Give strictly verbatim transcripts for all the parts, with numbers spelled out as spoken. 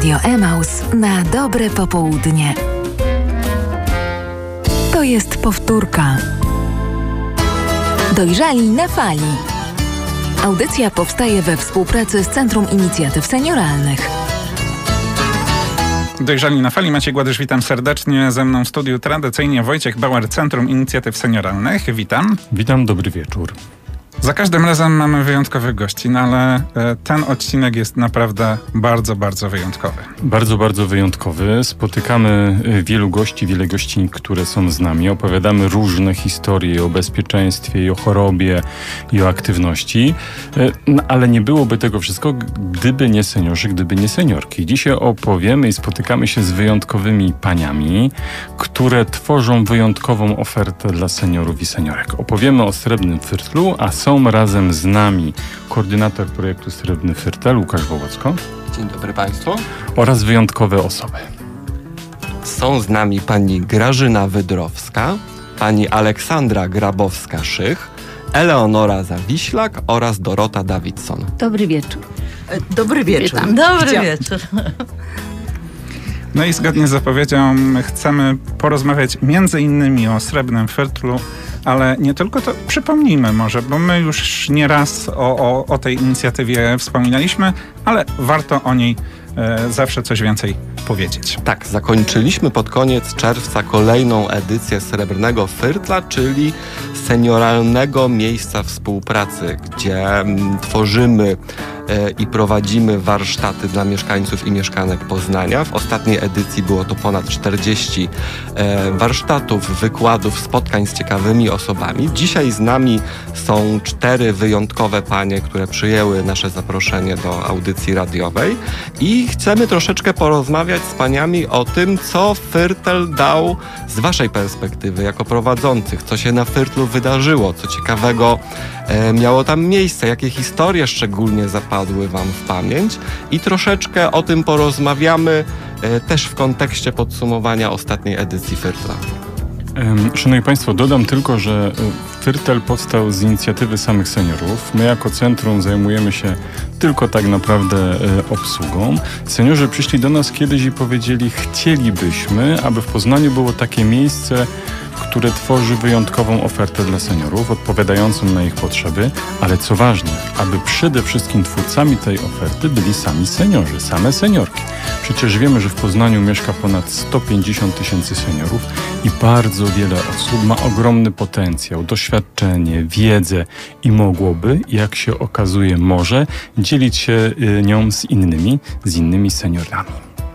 Radio Emaus na dobre popołudnie. To jest powtórka. Dojrzali na fali. Audycja powstaje we współpracy z Centrum Inicjatyw Senioralnych. Dojrzali na fali. Maciej Gładysz, witam serdecznie. Ze mną w studiu tradycyjnie Wojciech Bauer, Centrum Inicjatyw Senioralnych. Witam. Witam, dobry wieczór. Za każdym razem mamy wyjątkowych gości, no ale ten odcinek jest naprawdę bardzo, bardzo wyjątkowy. Bardzo, bardzo wyjątkowy. Spotykamy wielu gości, wiele gościń, które są z nami. Opowiadamy różne historie o bezpieczeństwie i o chorobie i o aktywności. No, ale nie byłoby tego wszystko, gdyby nie seniorzy, gdyby nie seniorki. Dzisiaj opowiemy i spotykamy się z wyjątkowymi paniami, które tworzą wyjątkową ofertę dla seniorów i seniorek. Opowiemy o Srebrnym Fyrtlu, a są razem z nami koordynator projektu Srebrny Fyrtel, Łukasz Wołocko. Dzień dobry Państwu. Oraz wyjątkowe osoby. Są z nami pani Grażyna Wydrowska, pani Aleksandra Grabowska-Szych, Eleonora Zawiślak oraz Dorota Davidson. Dobry wieczór. Dobry wieczór. Witam. Dobry Chciał. wieczór. No i zgodnie z zapowiedzią chcemy porozmawiać między innymi o Srebrnym Fyrtlu, ale nie tylko to, przypomnijmy może, bo my już nieraz o, o, o tej inicjatywie wspominaliśmy, ale warto o niej e, zawsze coś więcej powiedzieć. Tak, zakończyliśmy pod koniec czerwca kolejną edycję Srebrnego Fyrtla, czyli senioralnego miejsca współpracy, gdzie m, tworzymy e, i prowadzimy warsztaty dla mieszkańców i mieszkanek Poznania. W ostatniej edycji było to ponad czterdzieści e, warsztatów, wykładów, spotkań z ciekawymi osobami. Dzisiaj z nami są cztery wyjątkowe panie, które przyjęły nasze zaproszenie do audycji radiowej i chcemy troszeczkę porozmawiać z paniami o tym, co Fyrtel dał z waszej perspektywy jako prowadzących, co się na Fyrtlu wydarzyło, co ciekawego e, miało tam miejsce, jakie historie szczególnie zapadły wam w pamięć i troszeczkę o tym porozmawiamy e, też w kontekście podsumowania ostatniej edycji Fyrtla. Szanowni Państwo, dodam tylko, że Fyrtel powstał z inicjatywy samych seniorów. My jako centrum zajmujemy się tylko tak naprawdę obsługą. Seniorzy przyszli do nas kiedyś i powiedzieli, chcielibyśmy, aby w Poznaniu było takie miejsce, które tworzy wyjątkową ofertę dla seniorów, odpowiadającą na ich potrzeby, ale co ważne, aby przede wszystkim twórcami tej oferty byli sami seniorzy, same seniorki. Przecież wiemy, że w Poznaniu mieszka ponad sto pięćdziesiąt tysięcy seniorów i bardzo wiele osób ma ogromny potencjał, doświadczenie, wiedzę i mogłoby, jak się okazuje może, dzielić się nią z innymi, z innymi seniorami.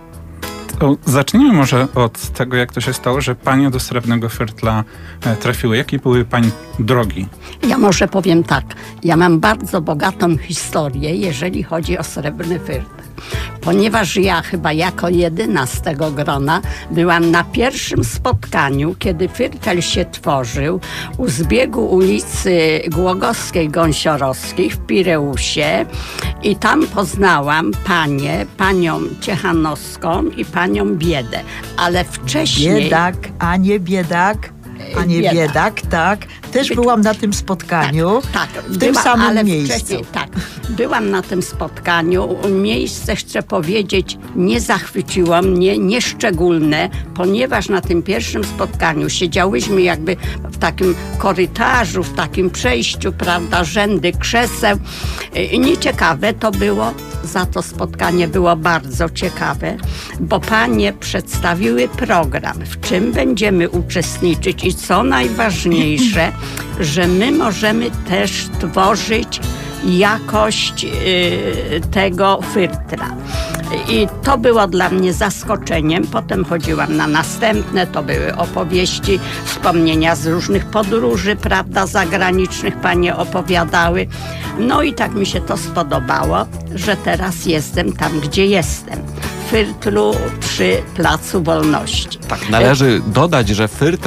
To zacznijmy może od tego, jak to się stało, że panie do Srebrnego Fyrtla trafiły. Jakie były pani drogi? Ja może powiem tak. Ja mam bardzo bogatą historię, jeżeli chodzi o Srebrny Fyrtel. Ponieważ ja chyba jako jedyna z tego grona byłam na pierwszym spotkaniu, kiedy Fyrtel się tworzył u zbiegu ulicy Głogowskiej-Gąsiorowskiej w Pireusie i tam poznałam panię, panią Ciechanowską i panią Biedę, ale wcześniej... Biedak, a nie biedak. A nie biedak, biedak tak. Też byłam na tym spotkaniu, tak, tak, w tym była, samym ale miejscu. Tak, byłam na tym spotkaniu. Miejsce, chcę powiedzieć, nie zachwyciło mnie, nieszczególne, ponieważ na tym pierwszym spotkaniu siedziałyśmy jakby w takim korytarzu, w takim przejściu, prawda, rzędy krzeseł. I nieciekawe to było, za to spotkanie było bardzo ciekawe, bo panie przedstawiły program, w czym będziemy uczestniczyć i co najważniejsze, że my możemy też tworzyć jakość y, tego Fyrtla. I to było dla mnie zaskoczeniem. Potem chodziłam na następne, to były opowieści, wspomnienia z różnych podróży, prawda, zagranicznych panie opowiadały. No i tak mi się to spodobało, że teraz jestem tam, gdzie jestem. W Fyrtlu przy Placu Wolności. Tak, należy dodać, że Fyrtel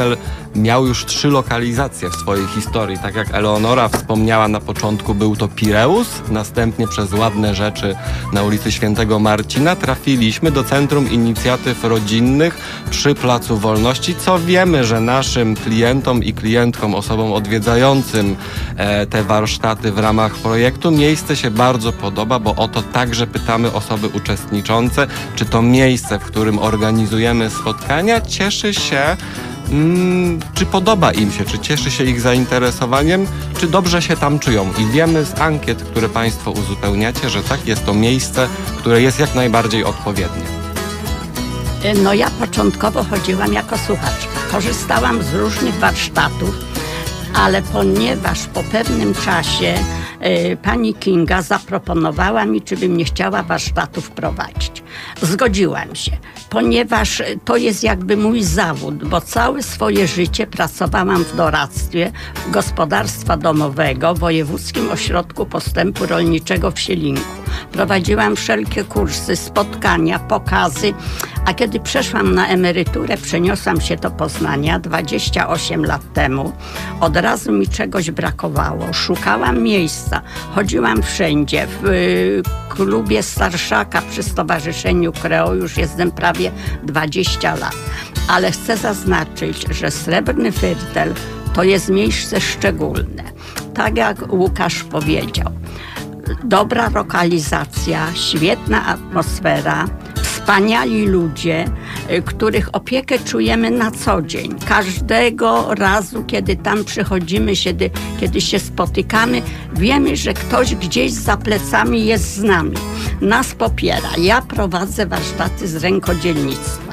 miał już trzy lokalizacje w swojej historii. Tak jak Eleonora wspomniała na początku, był to Pireus, następnie przez Ładne Rzeczy na ulicy Świętego Marcina trafiliśmy do Centrum Inicjatyw Rodzinnych przy Placu Wolności, co wiemy, że naszym klientom i klientkom, osobom odwiedzającym e, te warsztaty w ramach projektu miejsce się bardzo podoba, bo o to także pytamy osoby uczestniczące, czy to miejsce, w którym organizujemy spotkania, cieszy się, mm, czy podoba im się, czy cieszy się ich zainteresowaniem, czy dobrze się tam czują. I wiemy z ankiet, które Państwo uzupełniacie, że tak, jest to miejsce, które jest jak najbardziej odpowiednie. No ja początkowo chodziłam jako słuchaczka. Korzystałam z różnych warsztatów, ale ponieważ po pewnym czasie y, pani Kinga zaproponowała mi, czy bym nie chciała warsztatów prowadzić. Zgodziłam się, ponieważ to jest jakby mój zawód, bo całe swoje życie pracowałam w doradztwie gospodarstwa domowego w Wojewódzkim Ośrodku Postępu Rolniczego w Sielinku. Prowadziłam wszelkie kursy, spotkania, pokazy, a kiedy przeszłam na emeryturę, przeniosłam się do Poznania dwadzieścia osiem lat temu. Od razu mi czegoś brakowało. Szukałam miejsca, chodziłam wszędzie. W y, klubie Starszaka przy Stowarzyszeniu Kreo już jestem prawie dwadzieścia lat. Ale chcę zaznaczyć, że Srebrny Fyrtel to jest miejsce szczególne. Tak jak Łukasz powiedział. Dobra lokalizacja, świetna atmosfera, wspaniali ludzie, których opiekę czujemy na co dzień. Każdego razu, kiedy tam przychodzimy, kiedy, kiedy się spotykamy, wiemy, że ktoś gdzieś za plecami jest z nami. Nas popiera. Ja prowadzę warsztaty z rękodzielnictwa.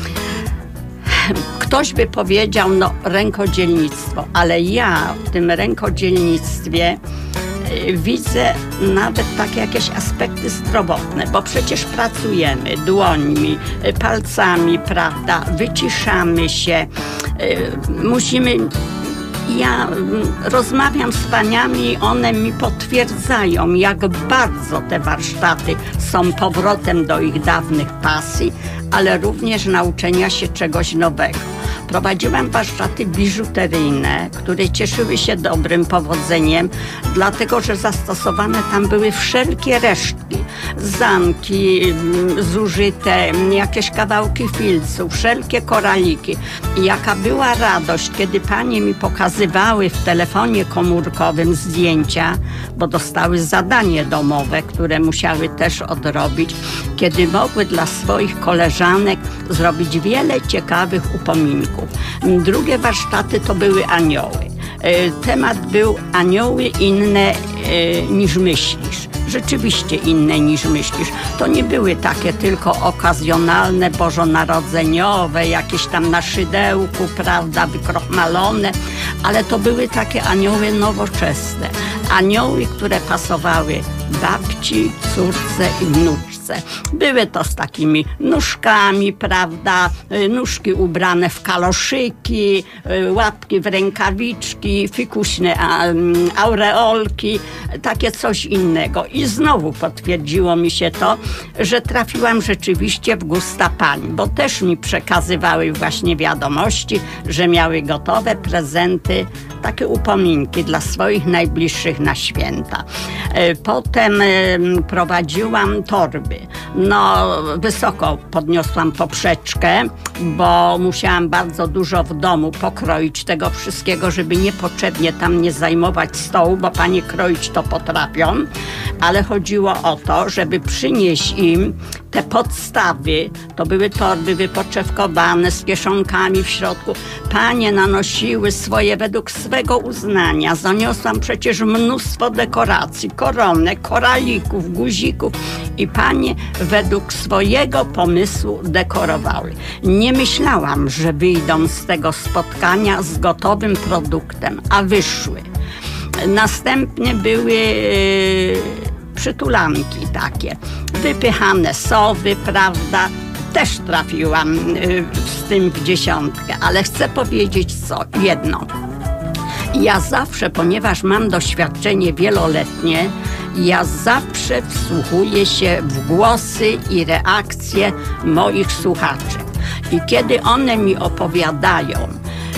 Ktoś by powiedział, no rękodzielnictwo, ale ja w tym rękodzielnictwie widzę nawet takie jakieś aspekty zdrowotne, bo przecież pracujemy dłońmi, palcami, prawda, wyciszamy się, musimy... Ja rozmawiam z paniami i one mi potwierdzają, jak bardzo te warsztaty są powrotem do ich dawnych pasji, ale również nauczenia się czegoś nowego. Prowadziłam warsztaty biżuteryjne, które cieszyły się dobrym powodzeniem, dlatego że zastosowane tam były wszelkie resztki, zamki zużyte, jakieś kawałki filcu, wszelkie koraliki. I jaka była radość, kiedy panie mi pokazywały w telefonie komórkowym zdjęcia, bo dostały zadanie domowe, które musiały też odrobić, kiedy mogły dla swoich koleżanek zrobić wiele ciekawych upominków. Drugie warsztaty to były anioły. Temat był anioły inne niż myślisz. Rzeczywiście inne niż myślisz. To nie były takie tylko okazjonalne, bożonarodzeniowe, jakieś tam na szydełku, prawda, wykrochmalone, ale to były takie anioły nowoczesne. Anioły, które pasowały babci, córce i wnuczce. Były to z takimi nóżkami, prawda, nóżki ubrane w kaloszyki, łapki w rękawiczki, fikuśne aureolki, takie coś innego. I znowu potwierdziło mi się to, że trafiłam rzeczywiście w gusta pań, bo też mi przekazywały właśnie wiadomości, że miały gotowe prezenty, takie upominki dla swoich najbliższych na święta. Potem prowadziłam torby. No, wysoko podniosłam poprzeczkę, bo musiałam bardzo dużo w domu pokroić tego wszystkiego, żeby niepotrzebnie tam nie zajmować stołu, bo panie kroić to potrafią, ale chodziło o to, żeby przynieść im te podstawy. To były torby wypoczewkowane z kieszonkami w środku. Panie nanosiły swoje według swego uznania. Zaniosłam przecież mnóstwo dekoracji, koronek, koralików, guzików i panie według swojego pomysłu dekorowały. Nie myślałam, że wyjdą z tego spotkania z gotowym produktem, a wyszły. Następnie były przytulanki takie, wypychane sowy, prawda, też trafiłam z tym w dziesiątkę, ale chcę powiedzieć co, jedno. Ja zawsze, ponieważ mam doświadczenie wieloletnie, ja zawsze wsłuchuję się w głosy i reakcje moich słuchaczy. I kiedy one mi opowiadają,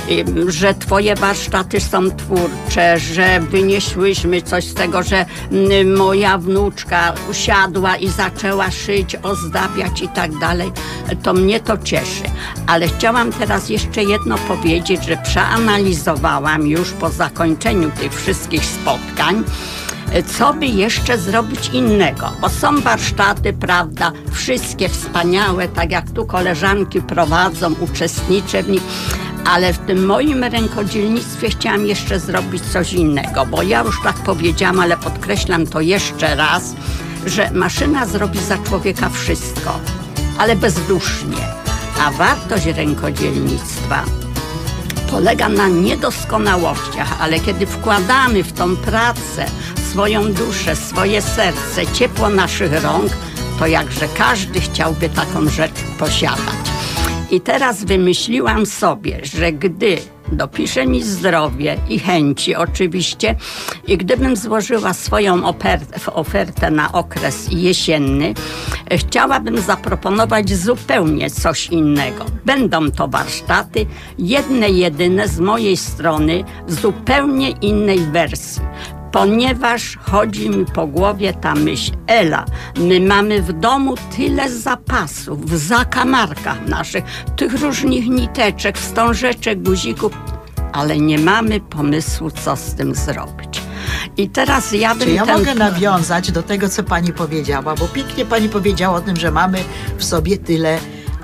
że twoje warsztaty są twórcze, że wynieśłyśmy coś z tego, że moja wnuczka usiadła i zaczęła szyć, ozdabiać i tak dalej. To mnie to cieszy. Ale chciałam teraz jeszcze jedno powiedzieć, że przeanalizowałam już po zakończeniu tych wszystkich spotkań, co by jeszcze zrobić innego, bo są warsztaty, prawda, wszystkie wspaniałe, tak jak tu koleżanki prowadzą, uczestniczę w nich, ale w tym moim rękodzielnictwie chciałam jeszcze zrobić coś innego, bo ja już tak powiedziałam, ale podkreślam to jeszcze raz, że maszyna zrobi za człowieka wszystko, ale bezdusznie, a wartość rękodzielnictwa polega na niedoskonałościach, ale kiedy wkładamy w tą pracę swoją duszę, swoje serce, ciepło naszych rąk, to jakże każdy chciałby taką rzecz posiadać. I teraz wymyśliłam sobie, że gdy dopisze mi zdrowie i chęci oczywiście i gdybym złożyła swoją ofertę, ofertę na okres jesienny, chciałabym zaproponować zupełnie coś innego. Będą to warsztaty, jedne jedyne z mojej strony w zupełnie innej wersji. Ponieważ chodzi mi po głowie ta myśl, Ela, my mamy w domu tyle zapasów, w zakamarkach naszych, tych różnych niteczek, wstążeczek, guzików, ale nie mamy pomysłu, co z tym zrobić. I teraz ja bym... Czy ja ten... mogę nawiązać do tego, co pani powiedziała, bo pięknie pani powiedziała o tym, że mamy w sobie tyle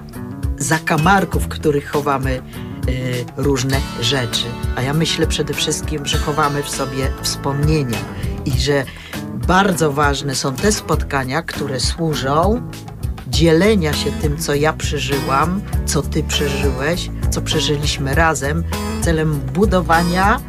zakamarków, w których chowamy y, różne rzeczy. A ja myślę przede wszystkim, że chowamy w sobie wspomnienia i że bardzo ważne są te spotkania, które służą dzielenia się tym, co ja przeżyłam, co ty przeżyłeś, co przeżyliśmy razem, celem budowania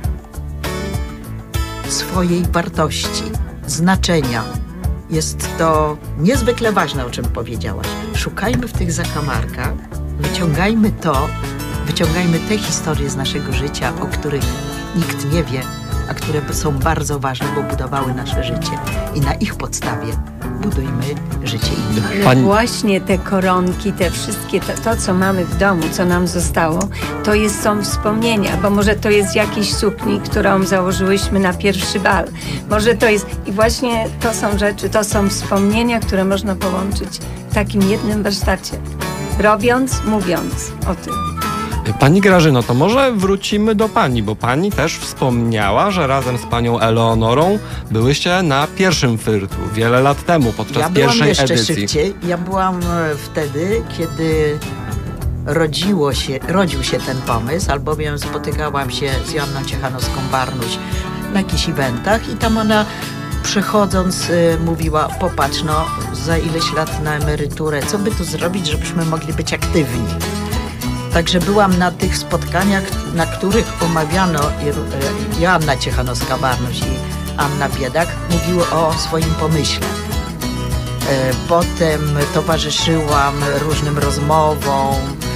swojej wartości, znaczenia. Jest to niezwykle ważne, o czym powiedziałaś. Szukajmy w tych zakamarkach, wyciągajmy to, wyciągajmy te historie z naszego życia, o których nikt nie wie, a które są bardzo ważne, bo budowały nasze życie. I na ich podstawie budujmy życie innych. Ale Pani... właśnie te koronki, te wszystkie, to, to co mamy w domu, co nam zostało, to jest, są wspomnienia, bo może to jest jakiś sukni, którą założyłyśmy na pierwszy bal. Może to jest... I właśnie to są rzeczy, to są wspomnienia, które można połączyć w takim jednym warsztacie. Robiąc, mówiąc o tym. Pani Grażyno, to może wrócimy do pani, bo pani też wspomniała, że razem z panią Eleonorą byłyście na pierwszym Fyrtlu wiele lat temu, podczas ja byłam pierwszej jeszcze edycji. Szybciej. Ja byłam wtedy, kiedy rodziło się, rodził się ten pomysł, albowiem spotykałam się z Joanną Ciechanowską-Barnuś na jakichś eventach i tam ona przychodząc y, mówiła, popatrz, no za ileś lat na emeryturę, co by tu zrobić, żebyśmy mogli być aktywni. Także byłam na tych spotkaniach, na których omawiano i Joanna Ciechanowska-Barnuś i Anna Biedak mówiły o swoim pomyśle. Potem towarzyszyłam różnym rozmowom,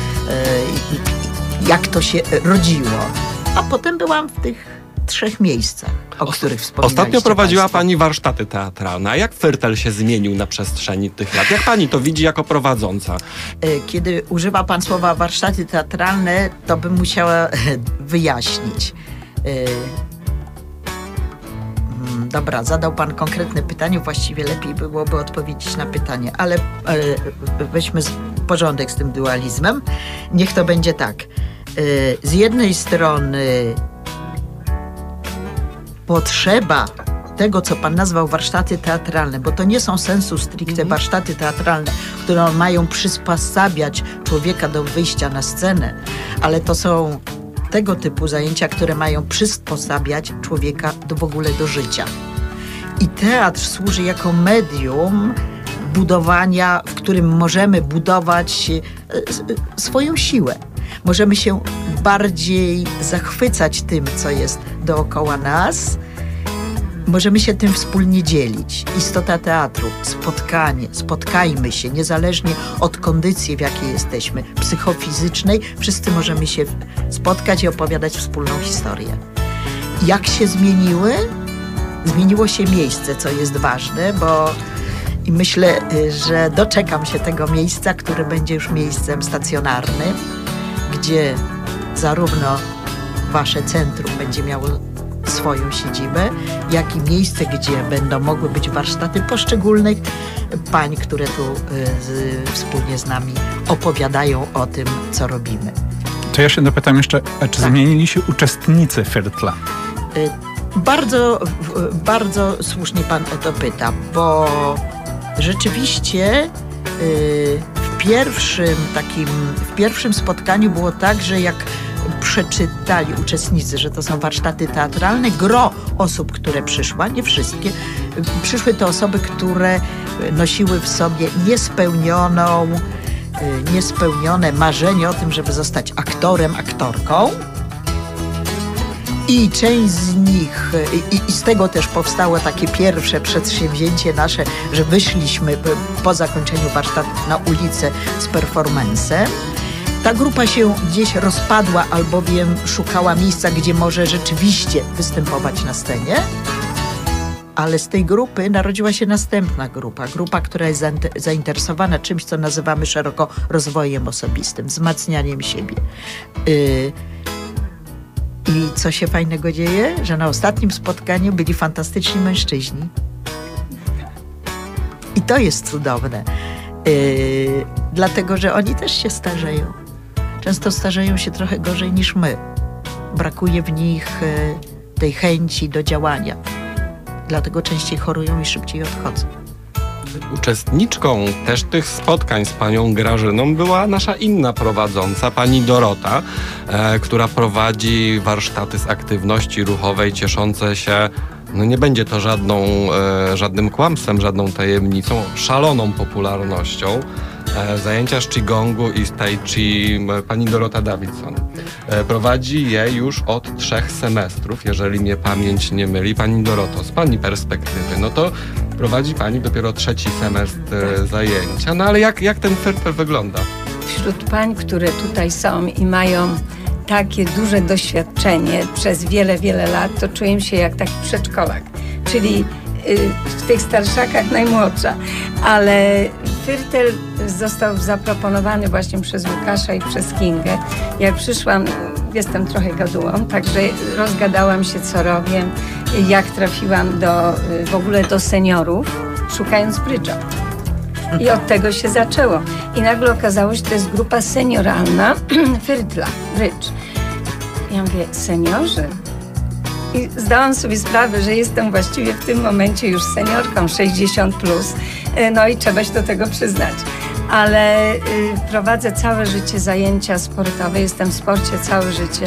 jak to się rodziło. A potem byłam w tych trzech miejscach, o których wspominaliście Ostatnio prowadziła państwo. pani warsztaty teatralne. A jak Fyrtel się zmienił na przestrzeni tych lat? Jak pani to widzi jako prowadząca? Kiedy używa pan słowa warsztaty teatralne, to bym musiała wyjaśnić. Dobra, zadał pan konkretne pytanie, właściwie lepiej byłoby odpowiedzieć na pytanie, ale weźmy porządek z tym dualizmem. Niech to będzie tak. Z jednej strony potrzeba tego, co pan nazwał warsztaty teatralne, bo to nie są sensu stricte mm. warsztaty teatralne, które mają przysposabiać człowieka do wyjścia na scenę, ale to są tego typu zajęcia, które mają przysposabiać człowieka do, w ogóle do życia. I teatr służy jako medium budowania, w którym możemy budować e, swoją siłę. Możemy się bardziej zachwycać tym, co jest dookoła nas. Możemy się tym wspólnie dzielić. Istota teatru, spotkanie, spotkajmy się, niezależnie od kondycji, w jakiej jesteśmy, psychofizycznej, wszyscy możemy się spotkać i opowiadać wspólną historię. Jak się zmieniły? Zmieniło się miejsce, co jest ważne, bo i myślę, że doczekam się tego miejsca, które będzie już miejscem stacjonarnym, gdzie zarówno wasze centrum będzie miało swoją siedzibę, jak i miejsce, gdzie będą mogły być warsztaty poszczególnych pań, które tu y, z, wspólnie z nami opowiadają o tym, co robimy. To ja się dopytam jeszcze, a czy Tak. zmienili się uczestnicy Firtla? Y, bardzo, w, bardzo słusznie pan o to pyta, bo rzeczywiście y, w pierwszym takim, w pierwszym spotkaniu było tak, że jak przeczytali uczestnicy, że to są warsztaty teatralne, gro osób, które przyszła, nie wszystkie, przyszły to osoby, które nosiły w sobie niespełnioną, niespełnione marzenie o tym, żeby zostać aktorem, aktorką. I część z nich, i, i z tego też powstało takie pierwsze przedsięwzięcie nasze, że wyszliśmy po zakończeniu warsztatów na ulicę z performancem. Ta grupa się gdzieś rozpadła, albowiem szukała miejsca, gdzie może rzeczywiście występować na scenie. Ale z tej grupy narodziła się następna grupa. Grupa, która jest zainteresowana czymś, co nazywamy szeroko rozwojem osobistym, wzmacnianiem siebie. Yy, I co się fajnego dzieje? Że na ostatnim spotkaniu byli fantastyczni mężczyźni. I to jest cudowne. Yy, dlatego, że oni też się starzeją. Często starzeją się trochę gorzej niż my. Brakuje w nich yy, tej chęci do działania. Dlatego częściej chorują i szybciej odchodzą. Uczestniczką też tych spotkań z panią Grażyną była nasza inna prowadząca, pani Dorota, e, która prowadzi warsztaty z aktywności ruchowej cieszące się, no nie będzie to żadną, e, żadnym kłamstwem, żadną tajemnicą, szaloną popularnością. E, zajęcia z Qigongu i z Tai Chi pani Dorota Davidson. E, prowadzi je już od trzech semestrów, jeżeli mnie pamięć nie myli. Pani Doroto, z pani perspektywy, no to prowadzi pani dopiero trzeci semestr e, zajęcia. No ale jak, jak ten Firtel wygląda? Wśród pań, które tutaj są i mają takie duże doświadczenie przez wiele, wiele lat, to czuję się jak taki przedszkolak. Czyli w tych starszakach najmłodsza, ale Firtel został zaproponowany właśnie przez Łukasza i przez Kingę. Jak przyszłam, jestem trochę gadułą, także rozgadałam się, co robię, jak trafiłam do, w ogóle do seniorów, szukając brydża. I od tego się zaczęło. I nagle okazało się, że to jest grupa senioralna Firtla, brydż. Ja mówię, seniorzy? I zdałam sobie sprawę, że jestem właściwie w tym momencie już seniorką, sześćdziesiąt plus, no i trzeba się do tego przyznać. Ale y, prowadzę całe życie zajęcia sportowe, jestem w sporcie całe życie,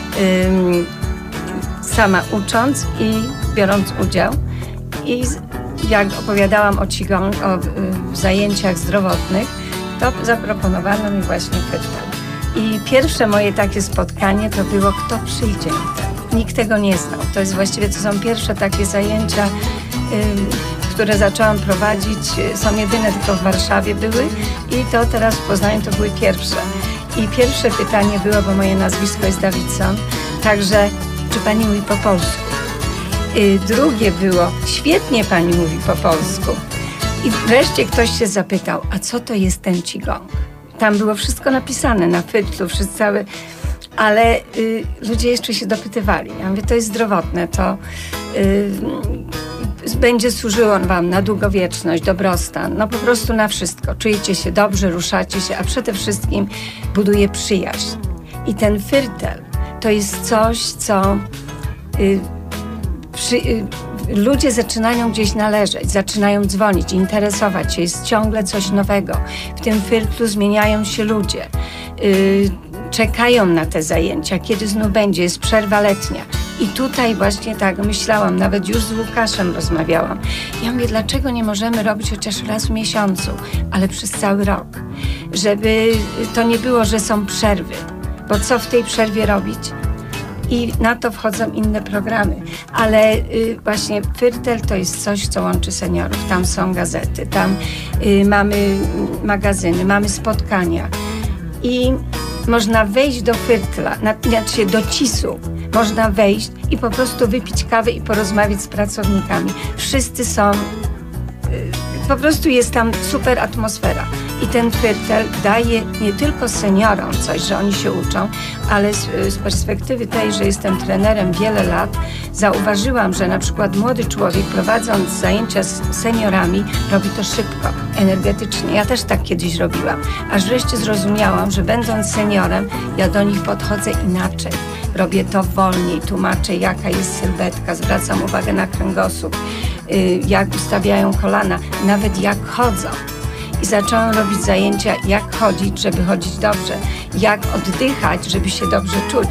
y, sama ucząc i biorąc udział. I jak opowiadałam o Qigong, o y, zajęciach zdrowotnych, to zaproponowano mi właśnie Firtel. I pierwsze moje takie spotkanie to było, kto przyjdzie na ten. Nikt tego nie znał. To jest właściwie, to są pierwsze takie zajęcia, y, które zaczęłam prowadzić. Są jedyne tylko w Warszawie były i to teraz w Poznaniu to były pierwsze. I pierwsze pytanie było, bo moje nazwisko jest Davidson, także czy pani mówi po polsku? Y, drugie było, świetnie pani mówi po polsku. I wreszcie ktoś się zapytał, a co to jest ten Qigong? Tam było wszystko napisane na Firtlu, wszystko całe... Ale y, ludzie jeszcze się dopytywali. Ja mówię, to jest zdrowotne, to y, będzie służyło wam na długowieczność, dobrostan, no po prostu na wszystko. Czujecie się dobrze, ruszacie się, a przede wszystkim buduje przyjaźń. I ten Firtel to jest coś, co y, przy, y, ludzie zaczynają gdzieś należeć, zaczynają dzwonić, interesować się, jest ciągle coś nowego. W tym Firtlu zmieniają się ludzie. Y, czekają na te zajęcia, kiedy znów będzie, jest przerwa letnia. I tutaj właśnie tak myślałam, nawet już z Łukaszem rozmawiałam. Ja mówię, dlaczego nie możemy robić chociaż raz w miesiącu, ale przez cały rok. Żeby to nie było, że są przerwy, bo co w tej przerwie robić? I na to wchodzą inne programy. Ale y, właśnie Firtel to jest coś, co łączy seniorów. Tam są gazety, tam y, mamy magazyny, mamy spotkania. I można wejść do Firtla, znaczy do cisu. Można wejść i po prostu wypić kawę i porozmawiać z pracownikami. Wszyscy są y, po prostu jest tam super atmosfera. I ten Firtel daje nie tylko seniorom coś, że oni się uczą, ale z, z perspektywy tej, że jestem trenerem wiele lat, zauważyłam, że na przykład młody człowiek prowadząc zajęcia z seniorami robi to szybko, energetycznie. Ja też tak kiedyś robiłam. Aż wreszcie zrozumiałam, że będąc seniorem, ja do nich podchodzę inaczej. Robię to wolniej, tłumaczę jaka jest sylwetka, zwracam uwagę na kręgosłup, jak ustawiają kolana, nawet jak chodzą. I zaczęłam robić zajęcia, jak chodzić, żeby chodzić dobrze, jak oddychać, żeby się dobrze czuć.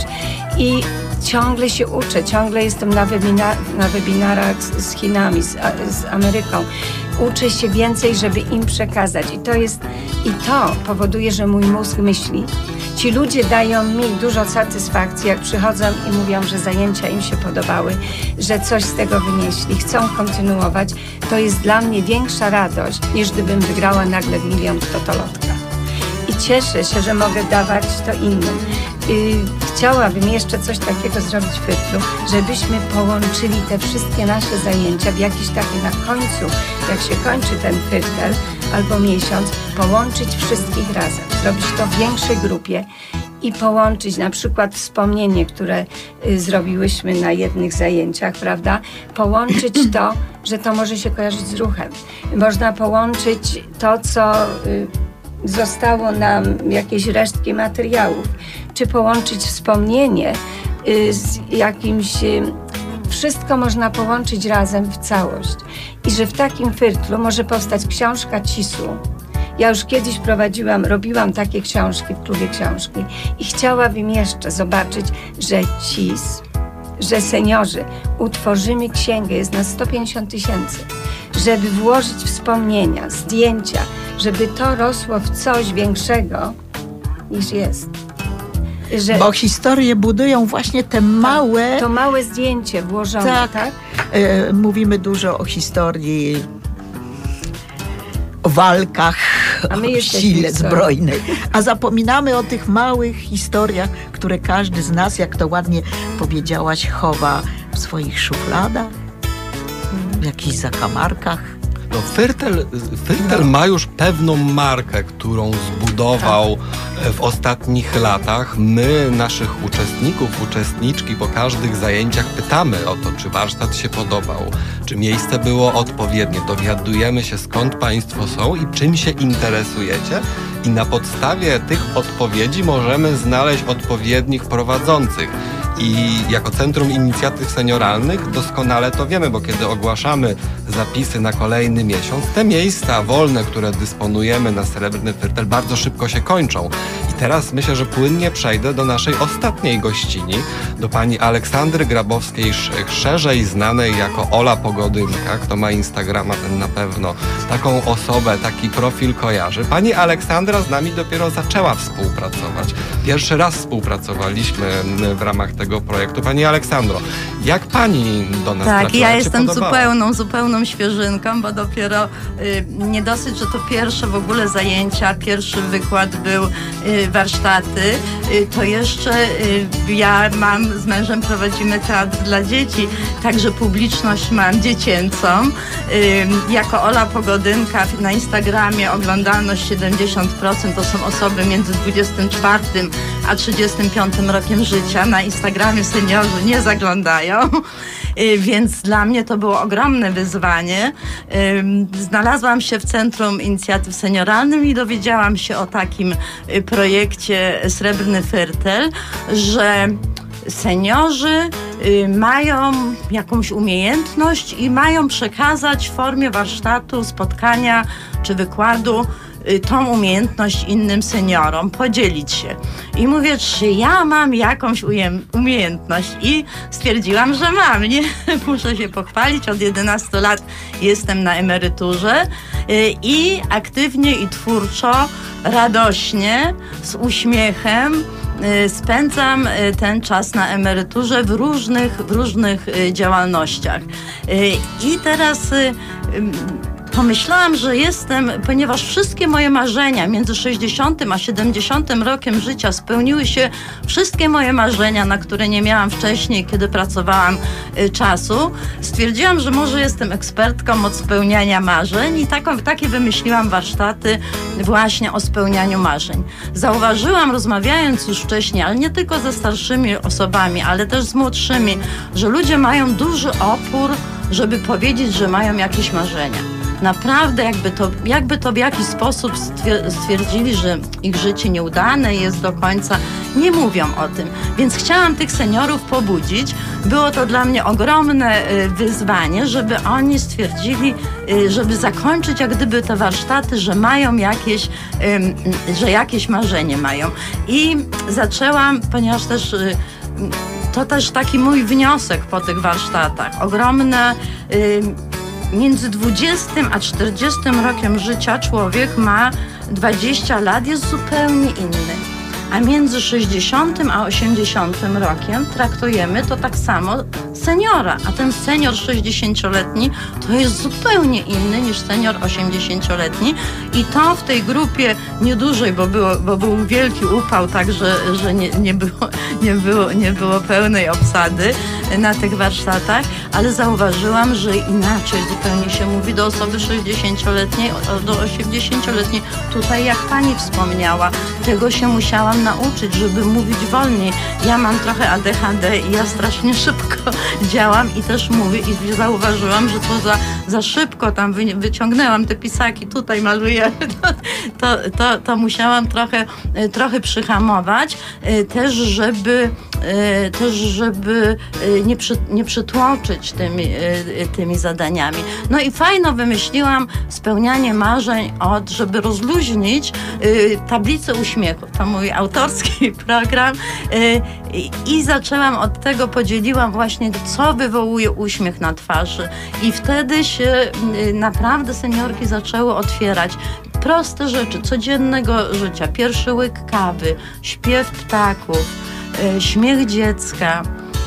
I ciągle się uczę, ciągle jestem na, webinar, na webinarach z, z Chinami, z, z Ameryką. Uczę się więcej, żeby im przekazać. I to jest, i to powoduje, że mój mózg myśli. Ci ludzie dają mi dużo satysfakcji, jak przychodzą i mówią, że zajęcia im się podobały, że coś z tego wynieśli, chcą kontynuować. To jest dla mnie większa radość, niż gdybym wygrała nagle milion w totolotka. I cieszę się, że mogę dawać to innym. Yy, chciałabym jeszcze coś takiego zrobić w Firtlu, żebyśmy połączyli te wszystkie nasze zajęcia w jakiś taki na końcu, jak się kończy ten Firtel albo miesiąc, połączyć wszystkich razem, zrobić to w większej grupie i połączyć na przykład wspomnienie, które y, zrobiłyśmy na jednych zajęciach, prawda? Połączyć to, że to może się kojarzyć z ruchem. Można połączyć to, co y, zostało nam, jakieś resztki materiałów, czy połączyć wspomnienie y, z jakimś... Y, wszystko można połączyć razem w całość. I że w takim Firtlu może powstać książka Cisu. Ja już kiedyś prowadziłam, robiłam takie książki w klubie książki i chciałabym jeszcze zobaczyć, że Cis, że seniorzy, utworzymy księgę, jest na sto pięćdziesiąt tysięcy, żeby włożyć wspomnienia, zdjęcia, żeby to rosło w coś większego niż jest. Że Bo historie budują właśnie te małe... to małe zdjęcie włożone, tak? tak? E, mówimy dużo o historii, o walkach, A my o jesteśmy sile co? zbrojnej. A zapominamy o tych małych historiach, które każdy z nas, jak to ładnie powiedziałaś, chowa w swoich szufladach, w jakichś zakamarkach. No, Firtel, Firtel ma już pewną markę, którą zbudował w ostatnich latach. My, naszych uczestników, uczestniczki po każdych zajęciach pytamy o to, czy warsztat się podobał, czy miejsce było odpowiednie. Dowiadujemy się, skąd Państwo są i czym się interesujecie. I na podstawie tych odpowiedzi możemy znaleźć odpowiednich prowadzących. I jako Centrum Inicjatyw Senioralnych doskonale to wiemy, bo kiedy ogłaszamy zapisy na kolejny miesiąc, te miejsca wolne, które dysponujemy na Srebrny Firtel, bardzo szybko się kończą. I teraz myślę, że płynnie przejdę do naszej ostatniej gościni, do pani Aleksandry Grabowskiej, szerzej znanej jako Ola Pogodynka. Kto ma Instagrama, ten na pewno taką osobę, taki profil kojarzy. Pani Aleksandra z nami dopiero zaczęła współpracować. Pierwszy raz współpracowaliśmy w ramach tego projektu. Pani Aleksandro, jak pani do nas Tak, trafiła? ja Jak się jestem podobało? zupełną, zupełną świeżynką, bo dopiero y, nie dosyć, że to pierwsze w ogóle zajęcia, pierwszy wykład był y, warsztaty, y, to jeszcze y, ja mam, z mężem prowadzimy teatr dla dzieci, także publiczność mam dziecięcą. Y, jako Ola Pogodynka na Instagramie oglądalność siedemdziesiąt procent to są osoby między dwudziestym czwartym a trzydziestym piątym rokiem życia. Na Instagramie seniorzy nie zaglądają, więc dla mnie to było ogromne wyzwanie. Znalazłam się w Centrum Inicjatyw Senioralnym i dowiedziałam się o takim projekcie Srebrny Firtel, że seniorzy mają jakąś umiejętność i mają przekazać w formie warsztatu, spotkania czy wykładu tą umiejętność innym seniorom, podzielić się. I mówię, czy ja mam jakąś ujem- umiejętność? I stwierdziłam, że mam. Nie? Muszę się pochwalić. Od jedenastu lat jestem na emeryturze i aktywnie i twórczo, radośnie, z uśmiechem spędzam ten czas na emeryturze w różnych, w różnych działalnościach. I teraz pomyślałam, że jestem, ponieważ wszystkie moje marzenia między sześćdziesiątym a siedemdziesiątym rokiem życia spełniły się wszystkie moje marzenia, na które nie miałam wcześniej, kiedy pracowałam y, czasu. Stwierdziłam, że może jestem ekspertką od spełniania marzeń i taką, takie wymyśliłam warsztaty właśnie o spełnianiu marzeń. Zauważyłam, rozmawiając już wcześniej, ale nie tylko ze starszymi osobami, ale też z młodszymi, że ludzie mają duży opór, żeby powiedzieć, że mają jakieś marzenia. Naprawdę jakby to, jakby to w jakiś sposób stwierdzili, że ich życie nieudane jest do końca, nie mówią o tym. Więc chciałam tych seniorów pobudzić. Było to dla mnie ogromne wyzwanie, żeby oni stwierdzili, żeby zakończyć jak gdyby te warsztaty, że mają jakieś, że jakieś marzenie mają. I zaczęłam, ponieważ też to też taki mój wniosek po tych warsztatach. Ogromne między dwudziestym a czterdziestym rokiem życia człowiek ma dwadzieścia lat, jest zupełnie inny. A między sześćdziesiątym a osiemdziesiątym rokiem traktujemy to tak samo seniora. A ten senior sześćdziesięcioletni to jest zupełnie inny niż senior osiemdziesięcioletni. I to w tej grupie niedużej, bo, było, bo był wielki upał, także że nie, nie, było, nie, było, nie było pełnej obsady na tych warsztatach, ale zauważyłam, że inaczej zupełnie się mówi do osoby sześćdziesięcioletniej, do osiemdziesięcioletniej. Tutaj, jak pani wspomniała, tego się musiałam nauczyć, żeby mówić wolniej. Ja mam trochę A D H D i ja strasznie szybko działam i też mówię i zauważyłam, że to za, za szybko tam wy, wyciągnęłam te pisaki, tutaj maluję, to, to, to musiałam trochę, trochę przyhamować, też żeby, też żeby nie, przy, nie przytłoczyć tymi, tymi zadaniami. No i fajno wymyśliłam spełnianie marzeń od, żeby rozluźnić tablicę uśmiechu. To mój autorski program i, i zaczęłam od tego, podzieliłam właśnie, co wywołuje uśmiech na twarzy. I wtedy się naprawdę seniorki zaczęły otwierać. Proste rzeczy codziennego życia. Pierwszy łyk kawy, śpiew ptaków, śmiech dziecka.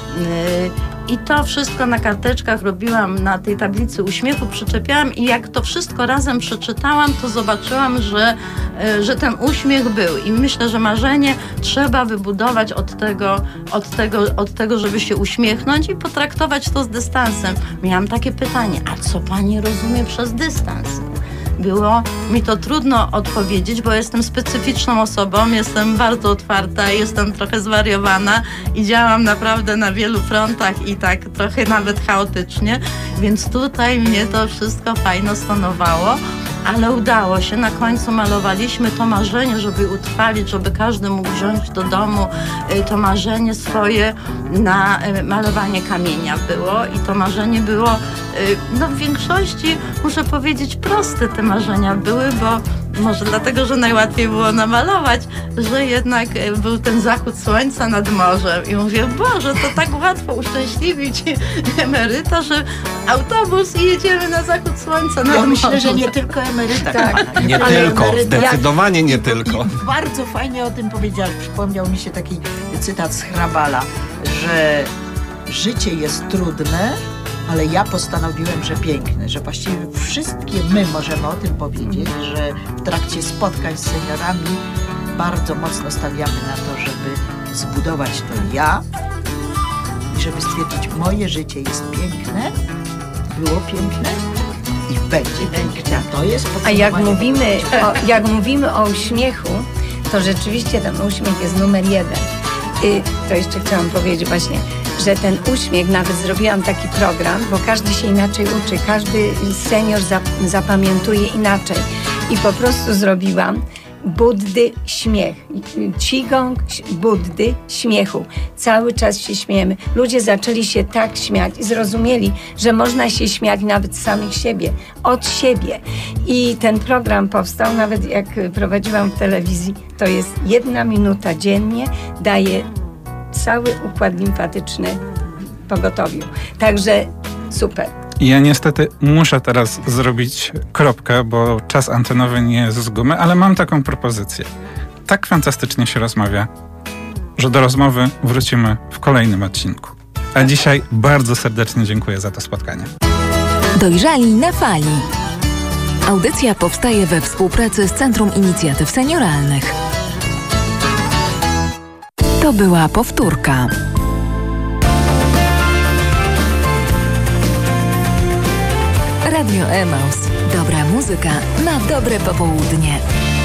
I to wszystko na karteczkach robiłam na tej tablicy uśmiechu, przyczepiałam i jak to wszystko razem przeczytałam, to zobaczyłam, że, że ten uśmiech był. I myślę, że marzenie trzeba wybudować od tego, od tego, od tego, żeby się uśmiechnąć i potraktować to z dystansem. Miałam takie pytanie, a co pani rozumie przez dystans? Było mi to trudno odpowiedzieć, bo jestem specyficzną osobą, jestem bardzo otwarta, jestem trochę zwariowana i działam naprawdę na wielu frontach i tak trochę nawet chaotycznie, więc tutaj mnie to wszystko fajno stonowało, ale udało się. Na końcu malowaliśmy to marzenie, żeby utrwalić, żeby każdy mógł wziąć do domu to marzenie swoje na malowanie kamienia było i to marzenie było, no w większości muszę powiedzieć proste te marzenia były, bo może dlatego, że najłatwiej było namalować, że jednak był ten zachód słońca nad morzem i mówię, Boże, to tak łatwo uszczęśliwić emeryta, że autobus i jedziemy na zachód słońca nad Ja morzem. myślę, że nie tylko emeryta. Tak, nie Ale tylko, emeryta- zdecydowanie nie tylko. I bardzo fajnie o tym powiedziałeś. Przypomniał mi się taki cytat z Hrabala, że życie jest trudne, ale ja postanowiłem, że piękne, że właściwie wszystkie my możemy o tym powiedzieć, że w trakcie spotkań z seniorami bardzo mocno stawiamy na to, żeby zbudować to ja i żeby stwierdzić, moje życie jest piękne, było piękne i będzie piękne. To jest A jak podsumowanie. mówimy, o, jak mówimy o uśmiechu, to rzeczywiście ten uśmiech jest numer jeden. I to jeszcze chciałam powiedzieć właśnie, że ten uśmiech, nawet zrobiłam taki program, bo każdy się inaczej uczy, każdy senior zap- zapamiętuje inaczej. I po prostu zrobiłam Buddy śmiech. Qigong Buddy śmiechu. Cały czas się śmiejemy. Ludzie zaczęli się tak śmiać i zrozumieli, że można się śmiać nawet z samych siebie, od siebie. I ten program powstał, nawet jak prowadziłam w telewizji, to jest jedna minuta dziennie, daje cały układ limfatyczny w pogotowiu. Także super. Ja niestety muszę teraz zrobić kropkę, bo czas antenowy nie jest z gumy, ale mam taką propozycję. Tak fantastycznie się rozmawia, że do rozmowy wrócimy w kolejnym odcinku. A dzisiaj bardzo serdecznie dziękuję za to spotkanie. Dojrzali na fali. Audycja powstaje we współpracy z Centrum Inicjatyw Senioralnych. To była powtórka. Radio Emaus. Dobra muzyka na dobre popołudnie.